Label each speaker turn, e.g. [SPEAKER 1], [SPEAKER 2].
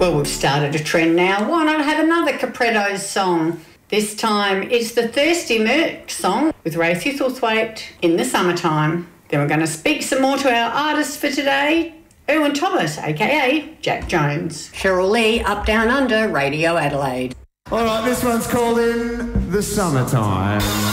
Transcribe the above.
[SPEAKER 1] Well, we've started a trend now. Why not have another Capretto's song? This time it's the Thirsty Merc song with Ray Thistlethwaite, In the Summertime. Then we're going to speak some more to our artists for today. Erwin Thomas, a.k.a. Jack Jones.
[SPEAKER 2] Cheryl Lee, Up Down Under, Radio Adelaide.
[SPEAKER 3] All right, this one's called In the Summertime.